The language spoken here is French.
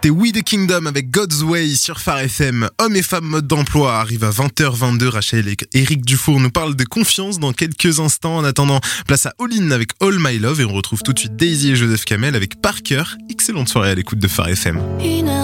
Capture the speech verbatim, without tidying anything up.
C'était We the Kingdom avec God's Way sur Phare F M. Hommes et femmes mode d'emploi arrive à vingt heures vingt-deux. Rachel et Eric Dufour nous parlent de confiance dans quelques instants. En attendant, place à All In avec All My Love et on retrouve tout de suite Daisy et Joseph Kamel avec Parker. Excellente soirée à l'écoute de Phare F M.